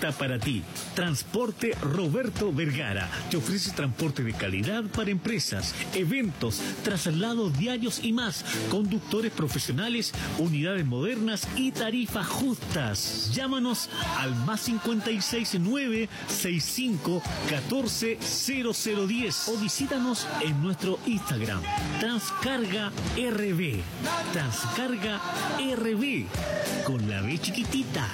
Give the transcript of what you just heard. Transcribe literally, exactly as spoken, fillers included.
perfecta para ti. Transporte Roberto Vergara te ofrece transporte de calidad para empresas, eventos, traslados diarios y más, conductores profesionales, unidades modernas y tarifas justas. Llámanos al más cincuenta y seis nueve sesenta y cinco catorce cero cero diez o visítanos en nuestro Instagram Transcarga R B. Transcarga R B con la B chiquitita.